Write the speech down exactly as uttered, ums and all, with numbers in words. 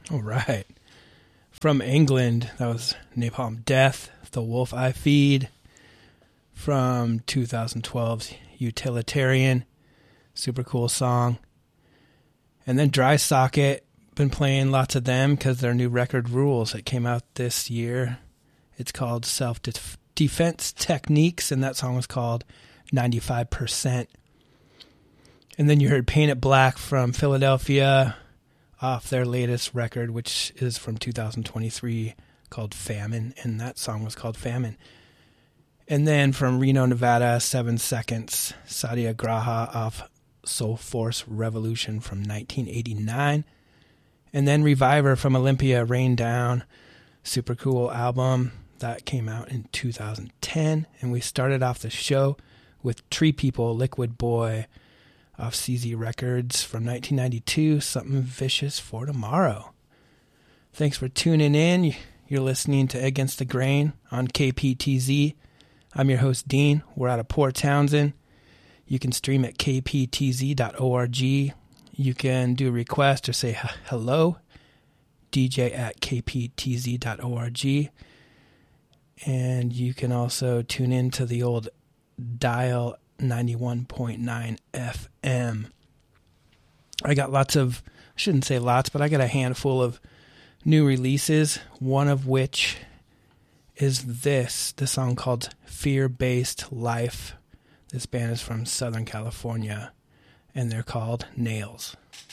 All right. From England, that was Napalm Death, The Wolf I Feed. From twenty twelve's Utilitarian, super cool song. And then Dry Socket, been playing lots of them because their new record Rules. It came out this year. It's called Self-Defense Techniques, and that song was called ninety-five percent. And then you heard Paint It Black from Philadelphia off their latest record, which is from two thousand twenty-three, called Famine, and that song was called Famine. And then from Reno, Nevada, Seven Seconds, Sadia Graha off Soul Force Revolution from nineteen eighty-nine. And then Reviver from Olympia, Rain Down, super cool album that came out in two thousand ten. And we started off the show with Tree People, Liquid Boy off C Z Records from nineteen ninety-two, Something Vicious for Tomorrow. Thanks for tuning in. You're listening to Against the Grain on K P T Z. I'm your host, Dean. We're out of Port Townsend. You can stream at k p t z dot org. You can do a request or say hello, D J at k p t z dot org. And you can also tune in to the old dial ninety-one point nine F M. I got lots of, I shouldn't say lots, but I got a handful of new releases, one of which is this, the song called Fear-Based Life. This band is from Southern California, and they're called Nails.